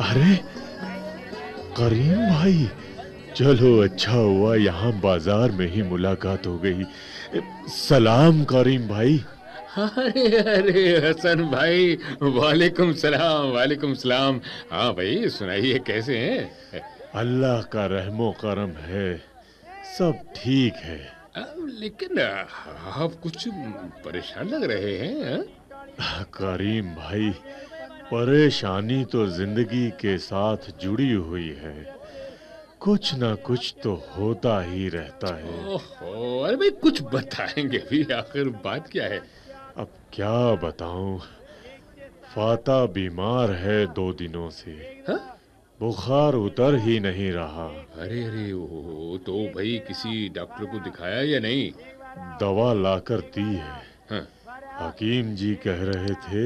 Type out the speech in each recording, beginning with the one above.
अरे करीम भाई, चलो अच्छा हुआ यहाँ बाजार में ही मुलाकात हो गई। सलाम करीम भाई। अरे अरे हसन भाई, वालेकुम सलाम, वालेकुम सलाम। हाँ भाई, सुनाइए कैसे हैं? अल्लाह का रहमो करम है, सब ठीक है। लेकिन आप कुछ परेशान लग रहे हैं। करीम भाई, परेशानी तो जिंदगी के साथ जुड़ी हुई है, कुछ ना कुछ तो होता ही रहता है। ओहो, अरे भाई कुछ बताएंगे भी, आखिर बात क्या है? अब क्या बताऊं, फाता बीमार है 2 दिनों से, हाँ? बुखार उतर ही नहीं रहा। अरे अरे, ओ तो भाई किसी डॉक्टर को दिखाया या नहीं? दवा लाकर दी है, हाँ। हकीम जी कह रहे थे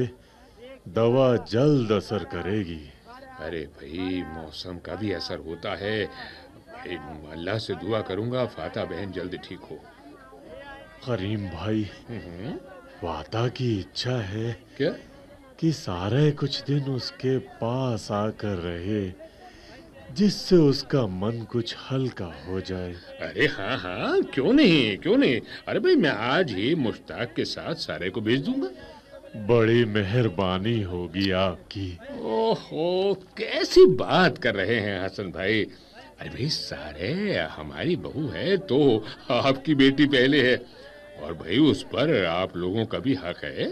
दवा जल्द असर करेगी। अरे भाई, मौसम का भी असर होता है भाई। अल्लाह से दुआ करूंगा फाता बहन जल्द ठीक हो। करीम भाई, हम्म। वादा की इच्छा है क्या? कि सारे कुछ दिन उसके पास आकर रहे, जिससे उसका मन कुछ हल्का हो जाए। अरे हाँ हाँ, क्यों नहीं, क्यों नहीं। अरे भाई, मैं आज ही मुश्ताक के साथ सारे को भेज दूंगा। बड़ी मेहरबानी होगी आपकी। ओहो, कैसी बात कर रहे हैं हसन भाई। अरे भाई, सारे हमारी बहू है तो आपकी बेटी पहले है, और भाई उस पर आप लोगों का भी हक है।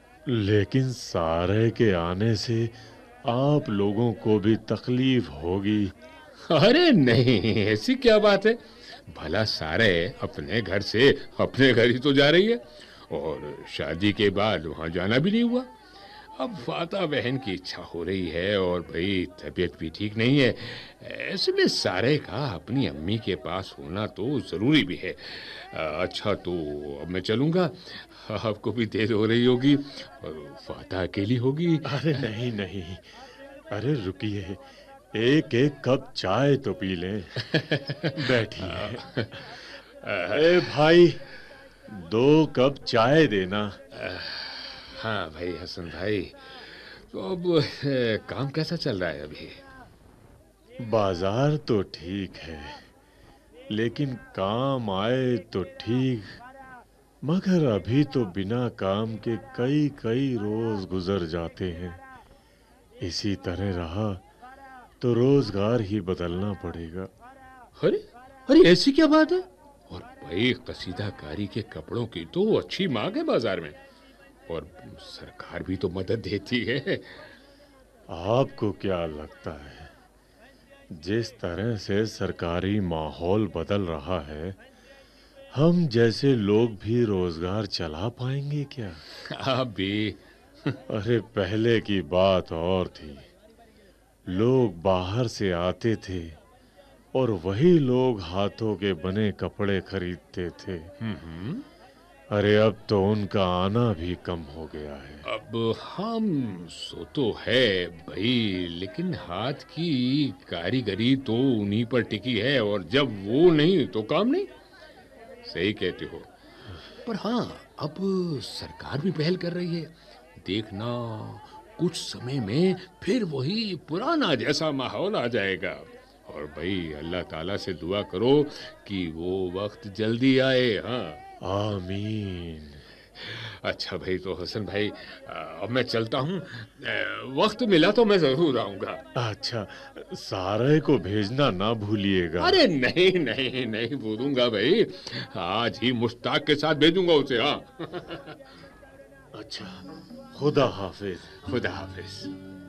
लेकिन सारे के आने से आप लोगों को भी तकलीफ होगी। अरे नहीं, ऐसी क्या बात है। भला सारे अपने घर से अपने घर ही तो जा रही है, और शादी के बाद वहां जाना भी नहीं हुआ। अब फाता बहन की इच्छा हो रही है, और भाई तबीयत भी ठीक नहीं है। ऐसे में सारे का अपनी अम्मी के पास होना तो जरूरी भी है। अच्छा, तो अब मैं चलूंगा, आपको भी देर हो रही होगी, और फाता अकेली होगी। अरे नहीं नहीं, अरे रुकिए, एक एक कप चाय तो पी लें। बैठिए। ए भाई, 2 कप चाय देना। हाँ भाई हसन भाई, तो अब काम कैसा चल रहा है अभी? बाजार तो ठीक है, लेकिन काम आए तो ठीक, मगर अभी तो बिना काम के कई कई रोज गुजर जाते हैं। इसी तरह रहा तो रोजगार ही बदलना पड़ेगा। अरे अरे, ऐसी क्या बात है? और भाई कसीदाकारी के कपड़ों की तो अच्छी मांग है बाजार में, और सरकार भी तो मदद देती है। आपको क्या लगता है, जिस तरह से सरकारी माहौल बदल रहा है, हम जैसे लोग भी रोजगार चला पाएंगे क्या? आप भी। अरे पहले की बात और थी, लोग बाहर से आते थे और वही लोग हाथों के बने कपड़े खरीदते थे। हम्म। अरे अब तो उनका आना भी कम हो गया है। अब हम सो तो है भाई, लेकिन हाथ की कारीगरी तो उन्हीं पर टिकी है, और जब वो नहीं तो काम नहीं। सही कहते हो। पर हाँ, अब सरकार भी पहल कर रही है। देखना, कुछ समय में फिर वही पुराना जैसा माहौल आ जाएगा। और भाई अल्लाह ताला से दुआ करो कि वो वक्त जल्दी आए। हाँ। आमीन। अच्छा भाई, तो हसन भाई, अब मैं चलता हूँ। वक्त मिला तो मैं जरूर आऊंगा। अच्छा, सारे को भेजना ना भूलिएगा। अरे नहीं नहीं नहीं, बोलूंगा भाई। आज ही मुश्ताक के साथ भेजूंगा उसे। हाँ। अच्छा, खुदा हाफिज। खुदा हाफिज।